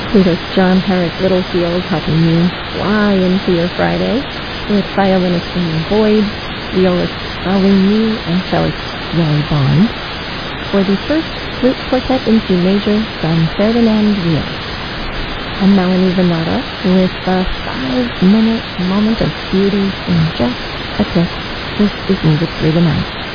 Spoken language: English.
It is John Herrick Littlefield helping you fly into your Friday with violinist Amy Boyd, violist Darlene New, and cellist Roy Bond for the first flute quartet in C major from Ferdinand Rios. I'm Melanie Venata with a 5-minute moment of beauty in just a kiss. This is Music Through the Night.